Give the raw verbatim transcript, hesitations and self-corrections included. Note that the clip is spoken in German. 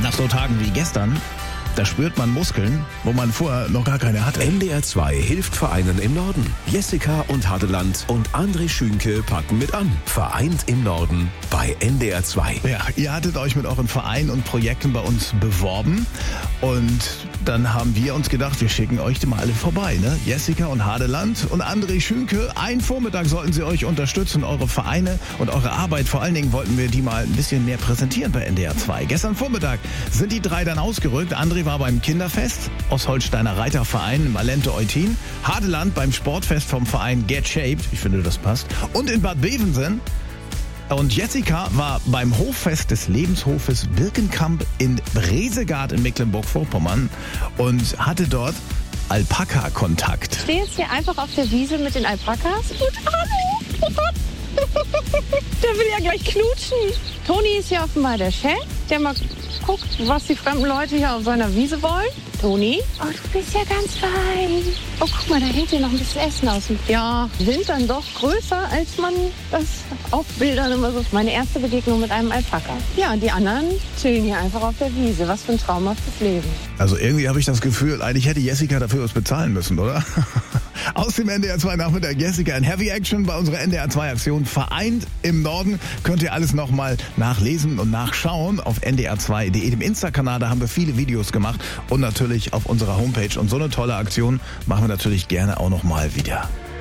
Nach so Tagen wie gestern, da spürt man Muskeln, wo man vorher noch gar keine hatte. N D R zwei hilft Vereinen im Norden. Jessica und Hadeland und André Schünke packen mit an. Vereint im Norden bei N D R zwei. Ja, ihr hattet euch mit euren Vereinen und Projekten bei uns beworben und dann haben wir uns gedacht, wir schicken euch die mal alle vorbei, ne? Jessica und Hadeland und André Schünke. Einen Vormittag sollten sie euch unterstützen, eure Vereine und eure Arbeit. Vor allen Dingen wollten wir die mal ein bisschen mehr präsentieren bei N D R zwei. Gestern Vormittag sind die drei dann ausgerückt. André war beim Kinderfest, Ostholsteiner Reiterverein in Malente-Eutin. Hadeland beim Sportfest vom Verein Get Shaped, ich finde, das passt. Und in Bad Bevensen. Und Jessica war beim Hoffest des Lebenshofes Birkenkamp in Bresegard in Mecklenburg-Vorpommern und hatte dort Alpaka-Kontakt. Ich stehe jetzt hier einfach auf der Wiese mit den Alpakas. Und hallo! Der will ja gleich knutschen. Toni ist hier offenbar der Chef, der mal guckt, was die fremden Leute hier auf seiner Wiese wollen. Toni? Oh, du bist ja ganz fein. Oh, guck mal, da hängt hier noch ein bisschen Essen aus. Ja, sind dann doch größer, als man das auf Bildern immer so. Meine erste Begegnung mit einem Alpaka. Ja, die anderen chillen hier einfach auf der Wiese. Was für ein traumhaftes Leben. Also irgendwie habe ich das Gefühl, eigentlich hätte Jessica dafür was bezahlen müssen, oder? Aus dem N D R zwei Nachmittag Jessica in Heavy Action bei unserer N D R zwei Aktion Vereint im Norden. Könnt ihr alles nochmal nachlesen und nachschauen auf N D R zwei Punkt D E, dem Insta-Kanal. Da haben wir viele Videos gemacht und natürlich auf unserer Homepage. Und so eine tolle Aktion machen wir natürlich gerne auch nochmal wieder.